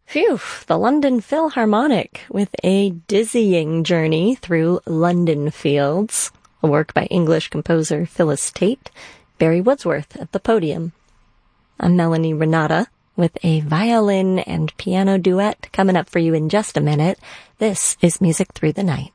Phew, the London Philharmonic with a dizzying journey through London Fields, a work by English composer Phyllis Tate, Barry Wordsworth at the podium. I'm Melanie Renata with a violin and piano duet coming up for you in just a minute. This is Music Through the Night.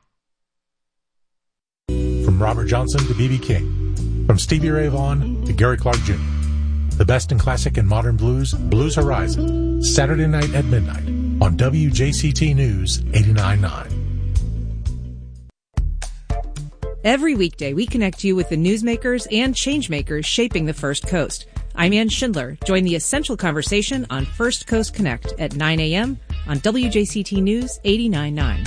From Robert Johnson to B.B. King, from Stevie Ray Vaughan to Gary Clark Jr., the best in classic and modern blues, Blues Horizon, Saturday night at midnight on WJCT News 89.9. Every weekday, we connect you with the newsmakers and changemakers shaping the First Coast. I'm Ann Schindler. Join the essential conversation on First Coast Connect at 9 a.m. on WJCT News 89.9.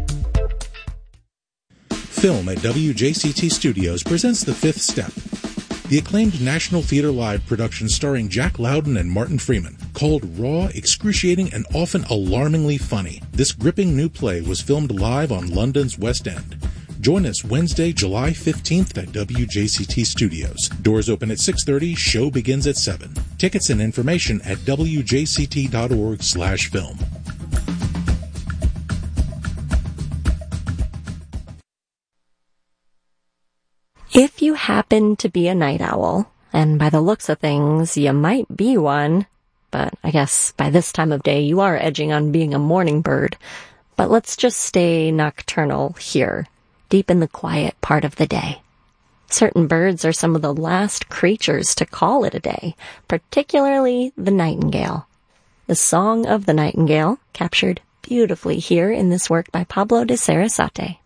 Film at WJCT Studios presents The Fifth Step, the acclaimed National Theatre Live production starring Jack Lowden and Martin Freeman. Called raw, excruciating, and often alarmingly funny, this gripping new play was filmed live on London's West End. Join us Wednesday, July 15th at WJCT Studios. Doors open at 6:30, show begins at 7. Tickets and information at wjct.org/film. If you happen to be a night owl, and by the looks of things, you might be one, but I guess by this time of day you are edging on being a morning bird. But let's just stay nocturnal here, deep in the quiet part of the day. Certain birds are some of the last creatures to call it a day, particularly the nightingale. The song of the nightingale, captured beautifully here in this work by Pablo de Sarasate.